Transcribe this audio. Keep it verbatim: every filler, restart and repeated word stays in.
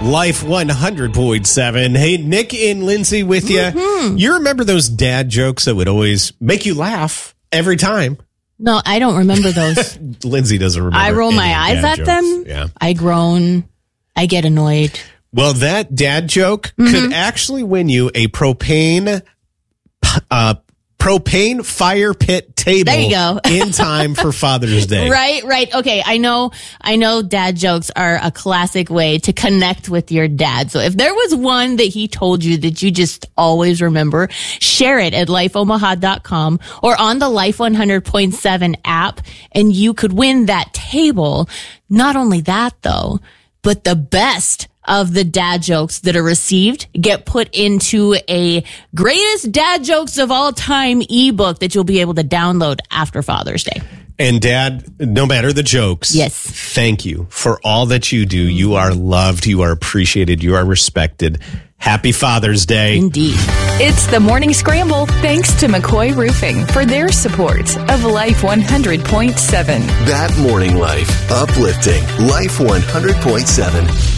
Life one hundred point seven. Hey, Nick and Lindsay with you. Mm-hmm. You remember those dad jokes that would always make you laugh every time? No, I don't remember those. Lindsay doesn't remember. I roll my eyes at jokes. them. Yeah. I groan. I get annoyed. Well, that dad joke mm-hmm. could actually win you a propane uh, propane fire pit table. There you go. In time for Father's Day. Right, right. Okay, I know I know dad jokes are a classic way to connect with your dad. So if there was one that he told you that you just always remember, share it at life omaha dot com or on the Life one hundred point seven app, and you could win that table. Not only that, though, but the best of the dad jokes that are received get put into a greatest dad jokes of all time ebook that you'll be able to download after Father's Day. And Dad, no matter the jokes, yes, thank you for all that you do. You are loved. You are appreciated. You are respected. Happy Father's Day. Indeed. It's the Morning Scramble, thanks to McCoy Roofing for their support of Life one hundred point seven. That morning life, uplifting Life one hundred point seven.